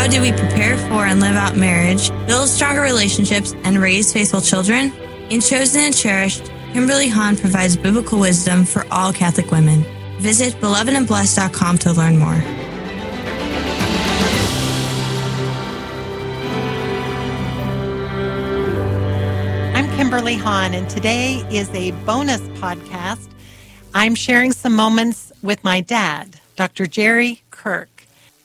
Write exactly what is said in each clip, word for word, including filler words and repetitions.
do we prepare for and live out marriage, build stronger relationships, and raise faithful children? In Chosen and Cherished, Kimberly Hahn provides biblical wisdom for all Catholic women. Visit beloved and blessed dot com to learn more. I'm Kimberly Hahn, and today is a bonus podcast. I'm sharing some moments with my dad, Doctor Jerry Kirk.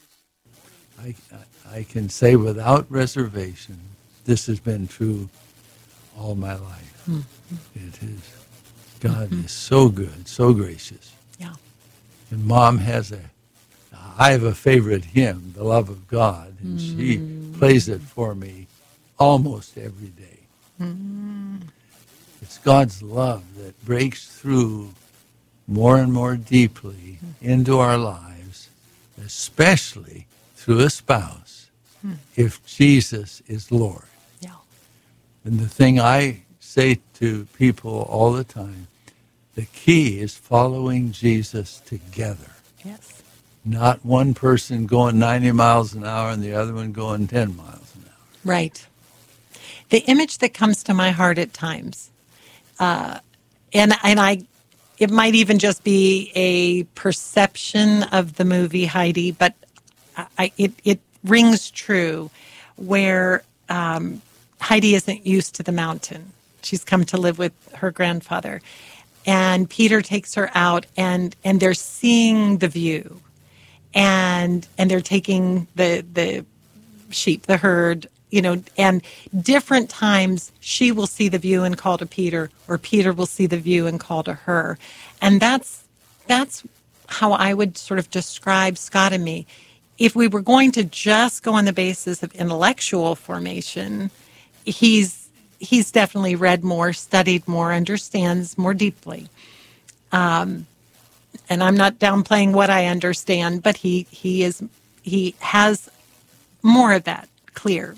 I, I can say without reservation, this has been true all my life. Mm-hmm. It is. God mm-hmm. is so good, so gracious. Yeah. And Mom has a, I have a favorite hymn, The Love of God, and mm-hmm. she plays it for me almost every day. Mm-hmm. It's God's love that breaks through more and more deeply mm-hmm. into our lives, especially through a spouse, mm-hmm. if Jesus is Lord. Yeah. And the thing I say to people all the time, the key is following Jesus together. Yes. Not one person going ninety miles an hour and the other one going ten miles an hour. Right. The image that comes to my heart at times, uh, and and I, it might even just be a perception of the movie Heidi, but I, it it rings true, where um, Heidi isn't used to the mountain. She's come to live with her grandfather, and Peter takes her out, and and they're seeing the view, and and they're taking the the sheep, the herd. You know, and different times she will see the view and call to Peter, or Peter will see the view and call to her. And that's that's how I would sort of describe Scott and me. If we were going to just go on the basis of intellectual formation, he's he's definitely read more, studied more, understands more deeply. Um, and I'm not downplaying what I understand, but he he is he has more of that clear.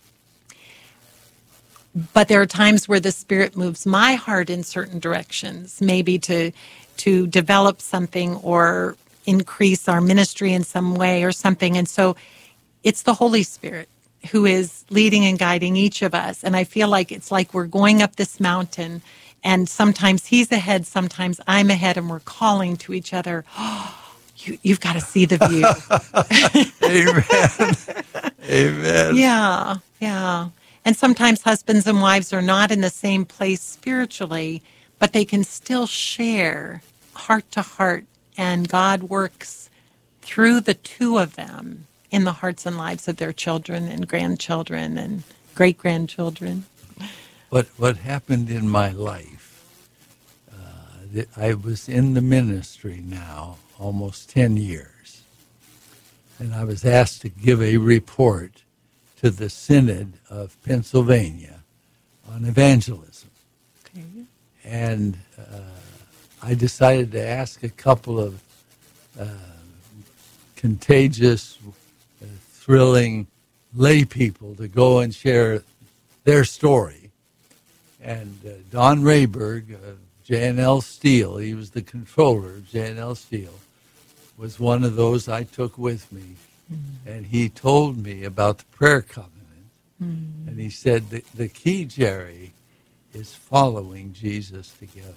But there are times where the Spirit moves my heart in certain directions, maybe to to develop something or increase our ministry in some way or something. And so it's the Holy Spirit who is leading and guiding each of us. And I feel like it's like we're going up this mountain, and sometimes he's ahead, sometimes I'm ahead, and we're calling to each other, oh, you, you've got to see the view. Amen. Amen. Yeah, yeah. And sometimes husbands and wives are not in the same place spiritually, but they can still share heart to heart, and God works through the two of them in the hearts and lives of their children and grandchildren and great-grandchildren. What, what happened in my life, uh, I was in the ministry now almost ten years, and I was asked to give a report to the Synod of Pennsylvania on evangelism. Okay. And uh, I decided to ask a couple of uh, contagious, uh, thrilling lay people to go and share their story. And uh, Don Rayberg of J and L Steel, he was the controller of J and L Steel, was one of those I took with me. Mm-hmm. And he told me about the prayer covenant. Mm-hmm. And he said, the, the key, Jerry, is following Jesus together.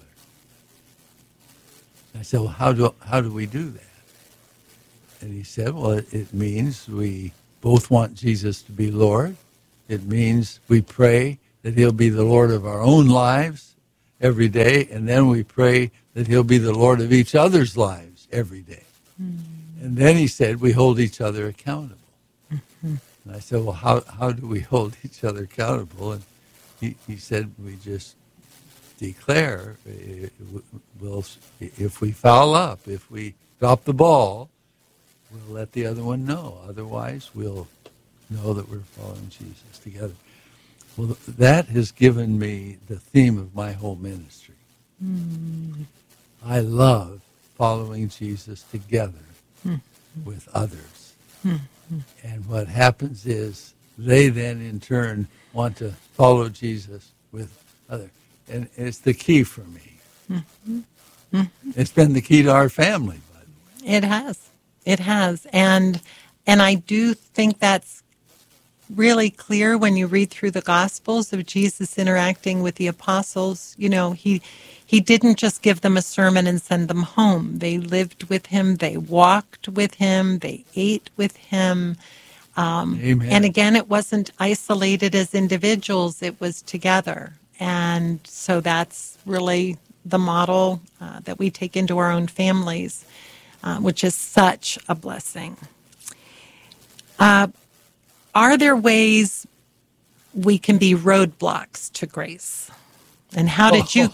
I said, well, how do, how do we do that? And he said, well, it, it means we both want Jesus to be Lord. It means we pray that he'll be the Lord of our own lives every day. And then we pray that he'll be the Lord of each other's lives every day. Mm-hmm. And then he said, we hold each other accountable. Mm-hmm. And I said, well, how, how do we hold each other accountable? And he, he said, we just declare, we'll, if we foul up, if we drop the ball, we'll let the other one know. Otherwise, we'll know that we're following Jesus together. Well, that has given me the theme of my whole ministry. Mm. I love following Jesus together. Mm-hmm. with others. Mm-hmm. And what happens is they then in turn want to follow Jesus with others. And it's the key for me. Mm-hmm. Mm-hmm. It's been the key to our family, by the way. It has. It has. And And I do think that's really clear when you read through the Gospels of Jesus interacting with the apostles. You know, he he didn't just give them a sermon and send them home. They lived with him. They walked with him. They ate with him. Um, Amen. And again, it wasn't isolated as individuals. It was together. And so that's really the model uh, that we take into our own families, uh, which is such a blessing. Uh, are there ways we can be roadblocks to grace? And how did you...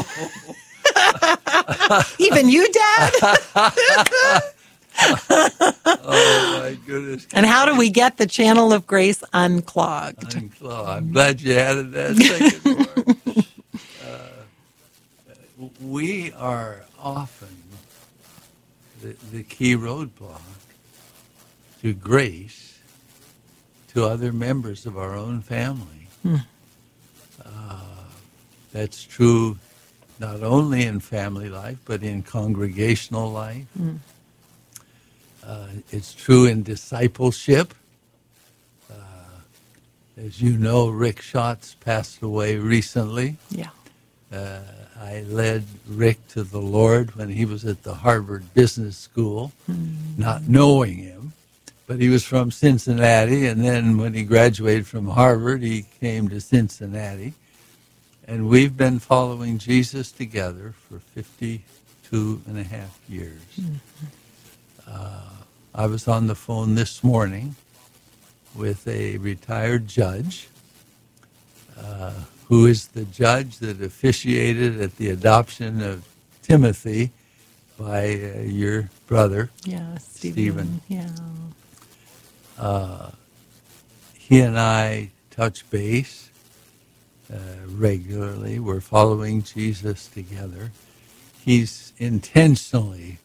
Even you, Dad? Oh, my goodness. And how do we get the channel of grace unclogged? Unclogged. I'm glad you added that second part. Uh, we are often the, the key roadblock to grace to other members of our own family. Hmm. Uh, that's true not only in family life, but in congregational life. Hmm. Uh, it's true in discipleship. Uh, as you know, Rick Schatz passed away recently. Yeah. Uh, I led Rick to the Lord when he was at the Harvard Business School, mm-hmm. not knowing him. But he was from Cincinnati, and then when he graduated from Harvard, he came to Cincinnati. And we've been following Jesus together for fifty-two and a half years. Mm-hmm. Uh, I was on the phone this morning with a retired judge uh, who is the judge that officiated at the adoption of Timothy by uh, your brother, yeah, Stephen. Stephen. Yeah. Uh, he and I touch base uh, regularly. We're following Jesus together. He's intentionally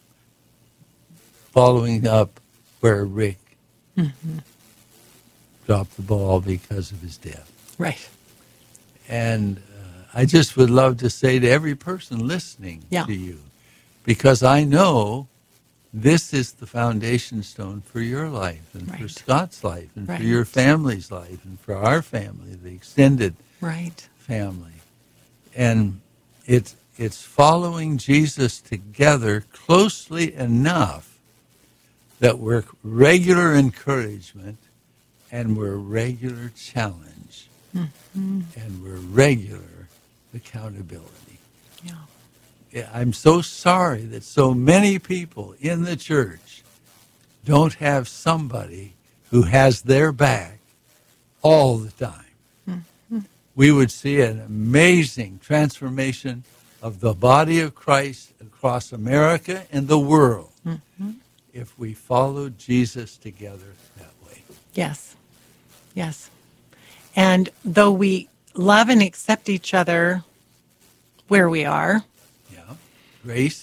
following up where Rick mm-hmm. dropped the ball because of his death. Right. And uh, I just would love to say to every person listening yeah. to you, because I know this is the foundation stone for your life and right. for Scott's life and right. for your family's life and for our family, the extended right. family. And it's, it's following Jesus together closely enough that we're regular encouragement and we're regular challenge mm-hmm. and we're regular accountability. Yeah. I'm so sorry that so many people in the church don't have somebody who has their back all the time. Mm-hmm. We would see an amazing transformation of the body of Christ across America and the world. Mm-hmm. If we followed Jesus together that way. Yes. Yes. And though we love and accept each other where we are. Yeah. Grace.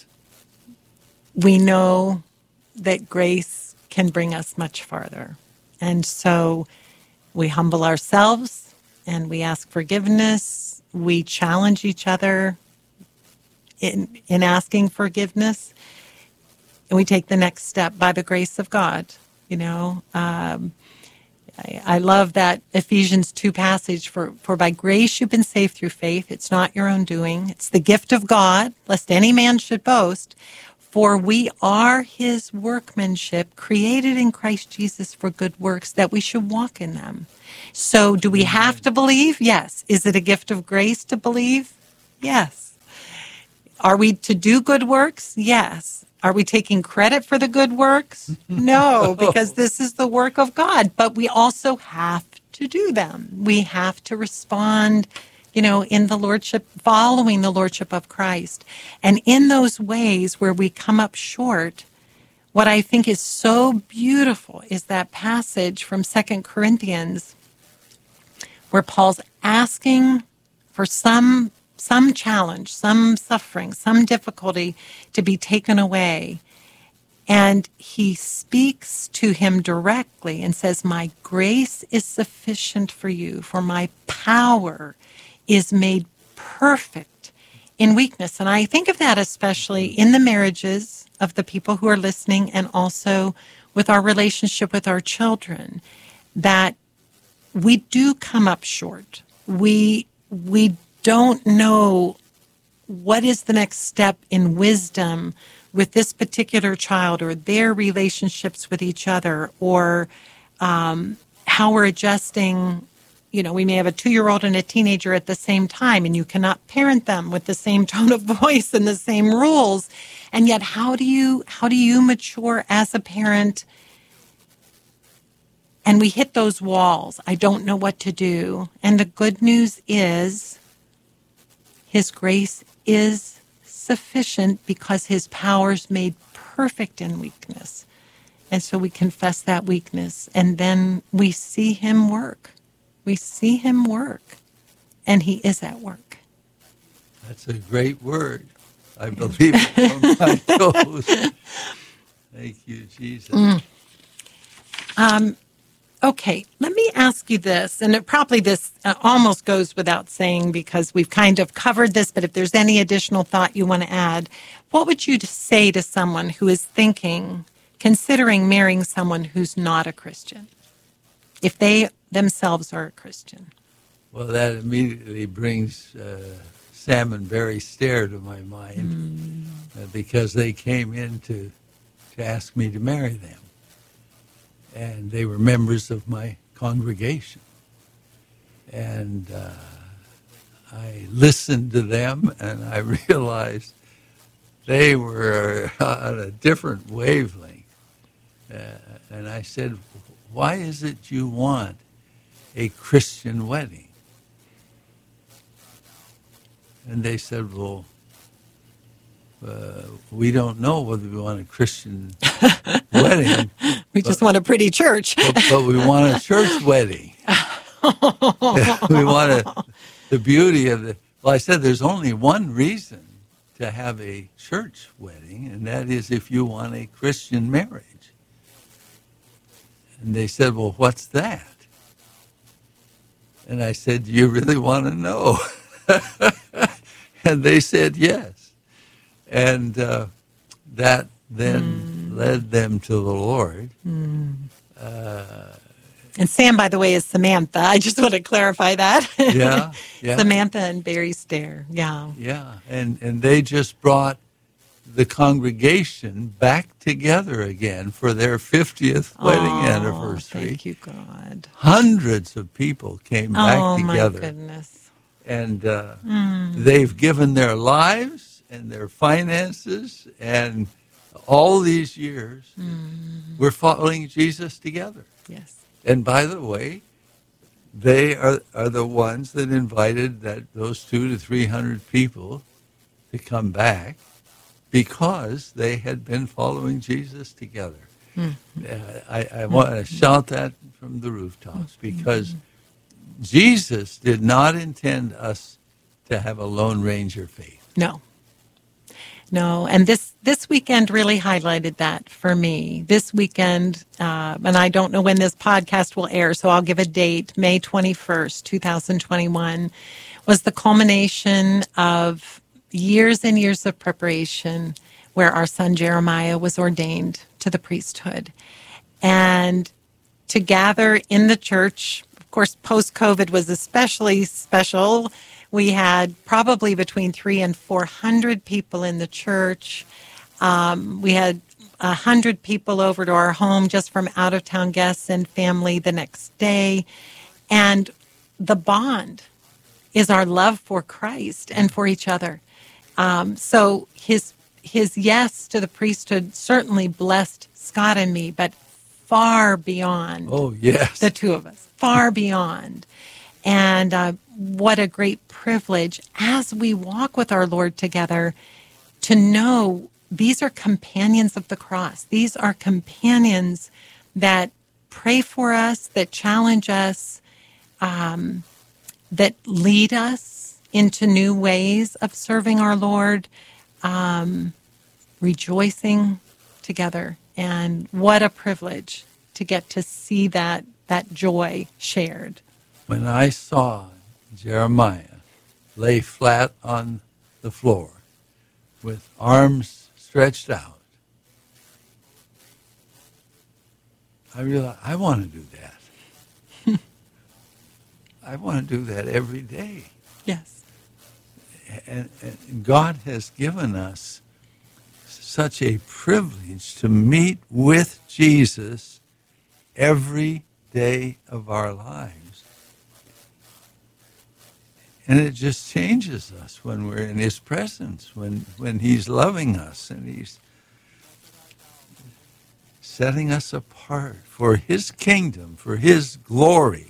We know that grace can bring us much farther. And so we humble ourselves and we ask forgiveness. We challenge each other in, in asking forgiveness. And we take the next step by the grace of God. You know, um, I, I love that Ephesians two passage, for, for by grace you've been saved through faith. It's not your own doing. It's the gift of God, lest any man should boast. For we are his workmanship, created in Christ Jesus for good works, that we should walk in them. So do we have to believe? Yes. Is it a gift of grace to believe? Yes. Are we to do good works? Yes. Are we taking credit for the good works? No, because this is the work of God. But we also have to do them. We have to respond, you know, in the Lordship, following the Lordship of Christ. And in those ways where we come up short, what I think is so beautiful is that passage from Second Corinthians where Paul's asking for some some challenge, some suffering, some difficulty to be taken away. And he speaks to him directly and says, my grace is sufficient for you, for my power is made perfect in weakness. And I think of that especially in the marriages of the people who are listening and also with our relationship with our children, that we do come up short. We we don't know what is the next step in wisdom with this particular child or their relationships with each other, or um, how we're adjusting. You know, we may have a two-year-old and a teenager at the same time, and you cannot parent them with the same tone of voice and the same rules. And yet, how do you how do you mature as a parent? And we hit those walls. I don't know what to do. And the good news is, His grace is sufficient because His power is made perfect in weakness. And so we confess that weakness, and then we see Him work. We see Him work, and He is at work. That's a great word. I believe it from my toes. Thank you, Jesus. Mm. Um, okay, let me ask you this, and it probably this uh, almost goes without saying because we've kind of covered this, but if there's any additional thought you want to add, what would you say to someone who is thinking, considering marrying someone who's not a Christian, if they themselves are a Christian? Well, that immediately brings uh, Sam and Barry Stair to my mind mm. uh, because they came in to, to ask me to marry them. And they were members of my congregation. And uh, I listened to them, and I realized they were on a different wavelength. Uh, and I said, why is it you want a Christian wedding? And they said, well, uh, we don't know whether we want a Christian wedding. We just but, want a pretty church. but, but we want a church wedding. We want a, the beauty of it. Well, I said there's only one reason to have a church wedding, and that is if you want a Christian marriage. And they said, well, what's that? And I said, do you really want to know? And they said yes. And uh, that then mm. led them to the Lord. Mm. Uh, and Sam, by the way, is Samantha. I just want to clarify that. Yeah, yeah. Samantha and Barry Stair, yeah. Yeah, and, and they just brought the congregation back together again for their fiftieth wedding oh, anniversary. Thank you, God. Hundreds of people came back oh, together. Oh, my goodness. And uh, mm. they've given their lives and their finances, and all these years, mm. we're following Jesus together. Yes. And by the way, they are, are the ones that invited that those two to three hundred people to come back because they had been following Jesus together. Mm. Uh, I, I want to shout that from the rooftops because Jesus did not intend us to have a Lone Ranger faith. No. No, and this, this weekend really highlighted that for me. This weekend, uh, and I don't know when this podcast will air, so I'll give a date, May twenty-first, twenty twenty-one, was the culmination of years and years of preparation where our son Jeremiah was ordained to the priesthood. And to gather in the church, of course, post-COVID was especially special. We had probably between three and four hundred people in the church. Um, we had a hundred people over to our home just from out-of-town guests and family the next day. And the bond is our love for Christ and for each other. Um, so his his yes to the priesthood certainly blessed Scott and me, but far beyond oh, yes. the two of us, far beyond. And uh, what a great privilege as we walk with our Lord together to know these are companions of the cross. These are companions that pray for us, that challenge us, um, that lead us into new ways of serving our Lord, um, rejoicing together. And what a privilege to get to see that that joy shared. When I saw Jeremiah lay flat on the floor with arms stretched out, I realized I want to do that. I want to do that every day. Yes. And, and God has given us such a privilege to meet with Jesus every day of our lives. And it just changes us when we're in his presence, when, when he's loving us and he's setting us apart for his kingdom, for his glory.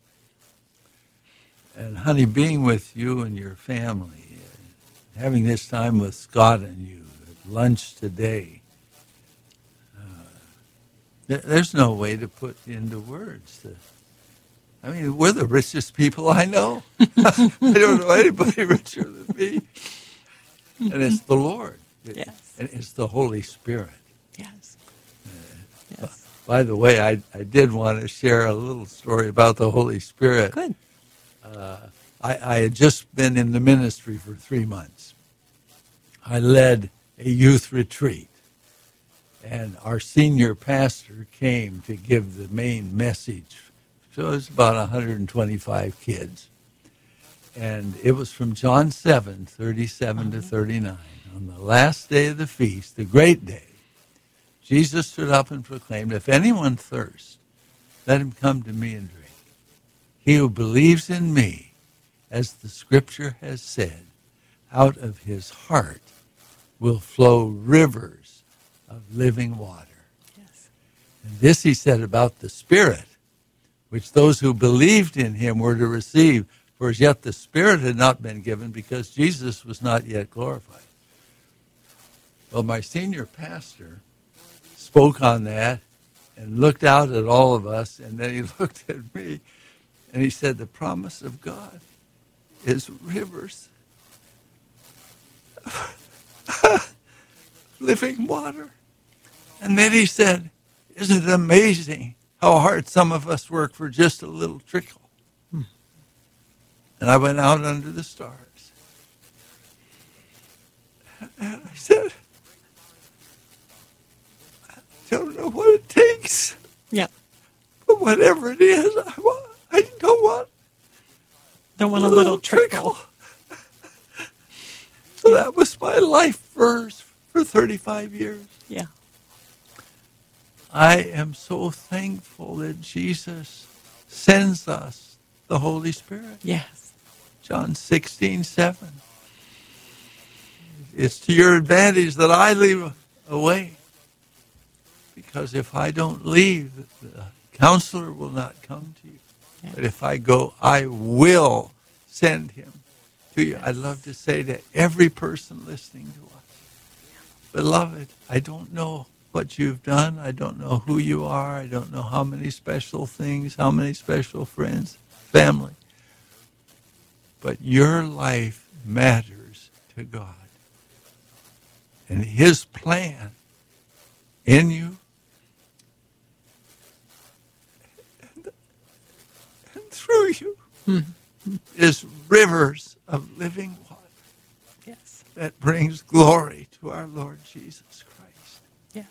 And honey, being with you and your family, having this time with Scott and you at lunch today, uh, th- there's no way to put into words. The, I mean, we're the richest people I know. I don't know anybody richer than me. And it's the Lord. It, Yes. And it's the Holy Spirit. Yes. Uh, Yes. By the way, I, I did want to share a little story about the Holy Spirit. Good. Uh, I, I had just been in the ministry for three months. I led a youth retreat, and our senior pastor came to give the main message. So it was about one hundred twenty-five kids. And it was from John seven, thirty-seven to thirty-nine. On the last day of the feast, the great day, Jesus stood up and proclaimed, "If anyone thirsts, let him come to me and drink. He who believes in me, as the scripture has said, out of his heart will flow rivers of living water." Yes. And this he said about the Spirit, which those who believed in him were to receive, for as yet the Spirit had not been given because Jesus was not yet glorified. Well, my senior pastor spoke on that and looked out at all of us, and then he looked at me, and he said, "The promise of God is rivers of living water." And then he said, "Isn't it amazing how hard some of us work for just a little trickle?" Hmm. And I went out under the stars. And I said, "I don't know what it takes. Yeah. But whatever it is, I want, I don't want Don't want a, a little, little trickle. trickle." So that was my life verse for thirty-five years. Yeah. I am so thankful that Jesus sends us the Holy Spirit. Yes. John sixteen, seven. It's to your advantage that I leave away. Because if I don't leave, the counselor will not come to you. Yes. But if I go, I will send him to you. Yes. I'd love to say to every person listening to us, beloved, I don't know what you've done. I don't know who you are. I don't know how many special things, how many special friends, family. But your life matters to God. And his plan in you and, and through you mm-hmm. is rivers of living water. Yes. That brings glory to our Lord Jesus Christ. Yes.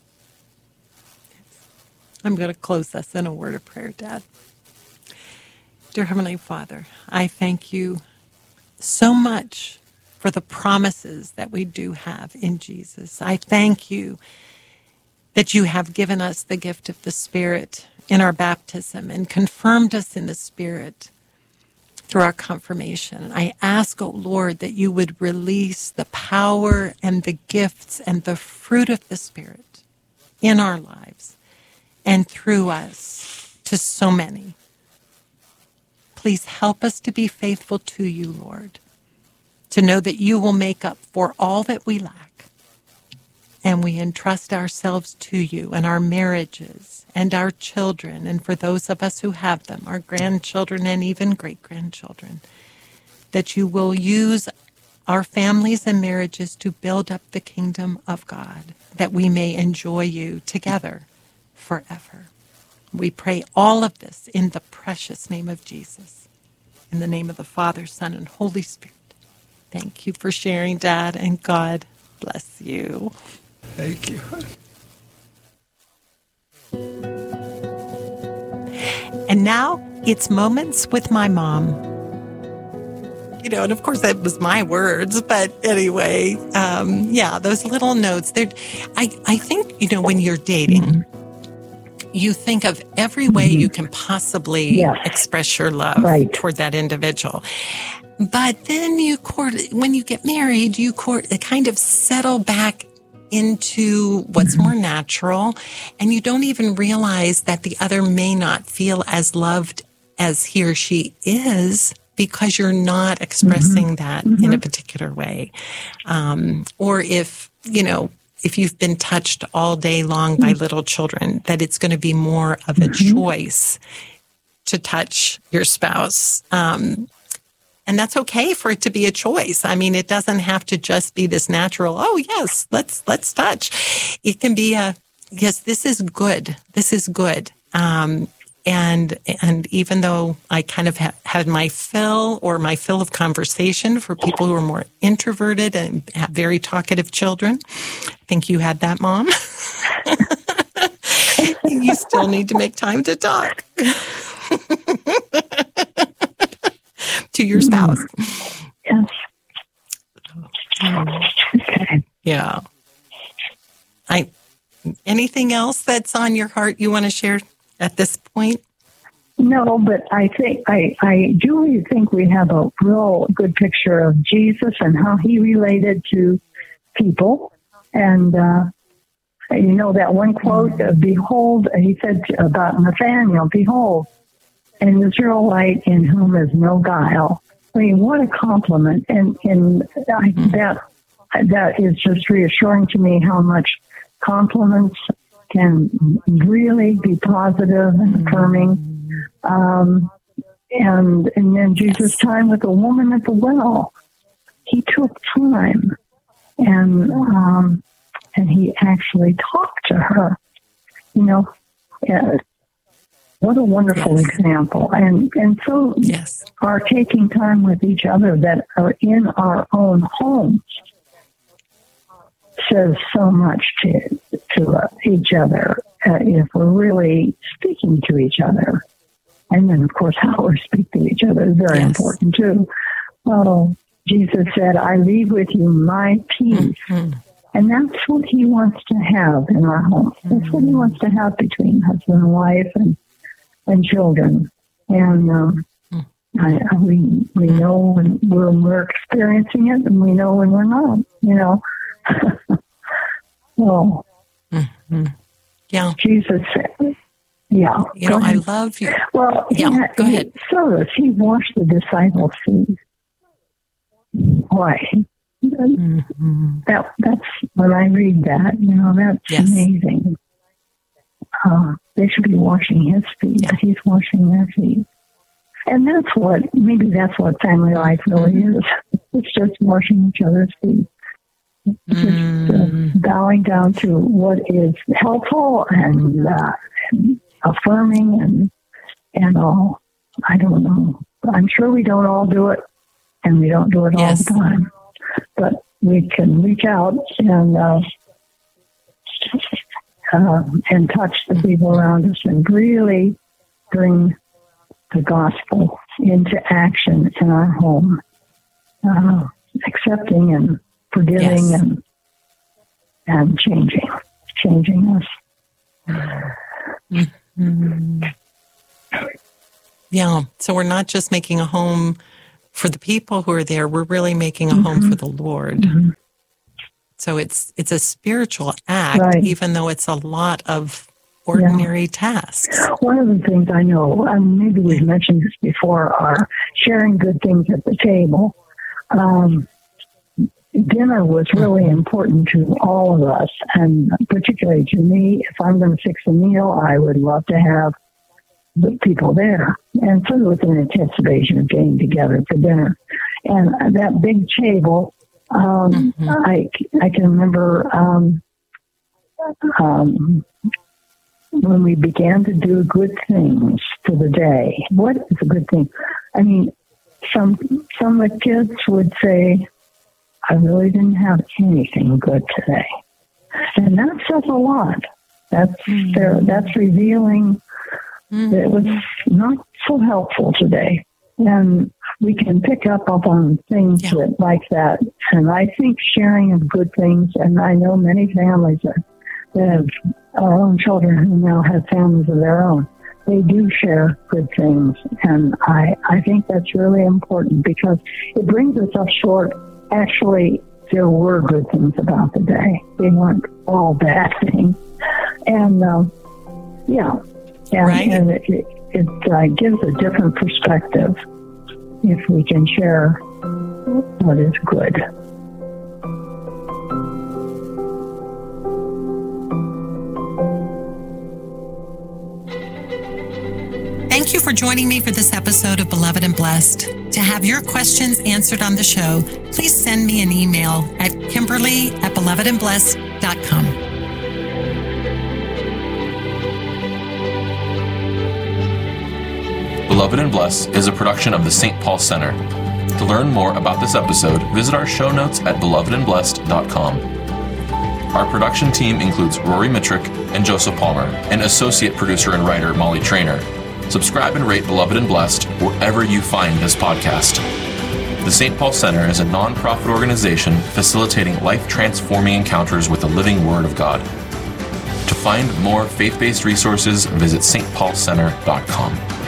Yes. I'm going to close us in a word of prayer, Dad. Dear Heavenly Father, I thank you so much for the promises that we do have in Jesus. I thank you that you have given us the gift of the Spirit in our baptism and confirmed us in the Spirit through our confirmation. I ask, oh Lord, that you would release the power and the gifts and the fruit of the Spirit in our lives and through us to so many. Please help us to be faithful to you, Lord, to know that you will make up for all that we lack. And we entrust ourselves to you and our marriages and our children, and for those of us who have them, our grandchildren and even great-grandchildren, that you will use our families and marriages to build up the kingdom of God, that we may enjoy you together forever. We pray all of this in the precious name of Jesus, in the name of the Father, Son, and Holy Spirit. Thank you for sharing, Dad, and God bless you. Thank you. And now it's Moments with my mom. You know, and of course that was my words, but anyway, um, yeah, those little notes. They're, I, I think, you know, when you're dating, mm-hmm. you think of every way mm-hmm. you can possibly yes. express your love right. toward that individual. But then you court, when you get married, you court, kind of settle back into what's mm-hmm. more natural, and you don't even realize that the other may not feel as loved as he or she is, because you're not expressing mm-hmm. that mm-hmm. in a particular way. Um, or if, you know, if you've been touched all day long mm-hmm. by little children, that it's going to be more of a mm-hmm. choice to touch your spouse. Um, and that's okay for it to be a choice. I mean, it doesn't have to just be this natural, oh, yes, let's let's touch. It can be a, yes, this is good. This is good. Um And and even though I kind of ha- had my fill or my fill of conversation for people who are more introverted and have very talkative children, I think you had that, Mom. You still need to make time to talk to your spouse. Yes. Okay. Yeah. I. Anything else that's on your heart you want to share at this point? No, but I think I, I do think we have a real good picture of Jesus and how he related to people. And, uh, you know, that one quote, uh, behold, he said about Nathaniel, behold, an Israelite in whom is no guile. I mean, what a compliment. And, and I, that, that is just reassuring to me how much compliments can really be positive and affirming. Um, and and then Jesus' time with the woman at the well, he took time and um, and he actually talked to her. You know, uh, what a wonderful yes. example. And and so yes. our taking time with each other that are in our own homes says so much to to uh, each other uh, if we're really speaking to each other. And then, of course, how we speak to each other is very yes. important, too. Well, Jesus said, I leave with you my peace. Mm-hmm. And that's what he wants to have in our homes. Mm-hmm. That's what he wants to have between husband and wife and, and children. And um, mm-hmm. I, I, we we know when we're, we're experiencing it, and we know when we're not, you know. Well, mm-hmm. yeah. Jesus said, yeah. You know, I love you. Well, yeah, he, go ahead. He, so he washed the disciples' feet. Why? Mm-hmm. That that's when I read that, you know, that's yes. amazing. Uh, they should be washing his feet, yeah. but he's washing their feet. And that's what, maybe that's what family life really mm-hmm. is. It's just washing each other's feet. Just uh, bowing down to what is helpful and, uh, and affirming and and all. I don't know. I'm sure we don't all do it, and we don't do it yes. all the time. But we can reach out and uh, uh, and touch the people around us and really bring the gospel into action in our home, uh, accepting and forgiving yes. and and changing, changing us. Mm-hmm. Yeah, so we're not just making a home for the people who are there, we're really making a mm-hmm. home for the Lord. Mm-hmm. So it's it's a spiritual act, right. even though it's a lot of ordinary yeah. tasks. One of the things I know, um, maybe we've mentioned this before, are sharing good things at the table. Um, dinner was really important to all of us, and particularly to me. If I'm going to fix a meal, I would love to have the people there. And so it was an anticipation of getting together for dinner. And that big table, um, mm-hmm. I, I can remember um, um, when we began to do good things for the day. What is a good thing? I mean, some some of the kids would say, I really didn't have anything good today. And that says a lot. That's mm-hmm. there, that's revealing mm-hmm. that it was not so helpful today. And we can pick up on things Yeah. that, like that. And I think sharing of good things, and I know many families that, that have our own children who now have families of their own, they do share good things. And I, I think that's really important because it brings us up short. Actually, there were good things about the day. They weren't all bad things. And, um, yeah, and, Right. and it, it, it uh, gives a different perspective if we can share what is good. Thank you for joining me for this episode of Beloved and Blessed. To have your questions answered on the show, please send me an email at Kimberly at beloved and blessed dot com. Beloved and Blessed is a production of the Saint Paul Center. To learn more about this episode, visit our show notes at beloved and blessed dot com. Our production team includes Rory Mitrick and Joseph Palmer, and associate producer and writer Molly Trainer. Subscribe and rate Beloved and Blessed wherever you find this podcast. The Saint Paul Center is a nonprofit organization facilitating life-transforming encounters with the living Word of God. To find more faith-based resources, visit s t paul center dot com.